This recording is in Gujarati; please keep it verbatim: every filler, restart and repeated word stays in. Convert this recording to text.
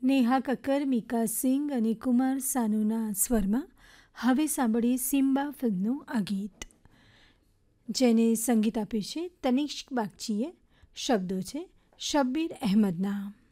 નેહા કક્કર, મિકા સિંઘ અને કુમાર સાનુના સ્વરમાં હવે સાંભળીએ સિમ્બા ફિલ્મનું આ ગીત, જેને સંગીત આપ્યું છે તનિષ્ક બાગચીએ. શબ્દો છે શબ્બીર અહેમદના.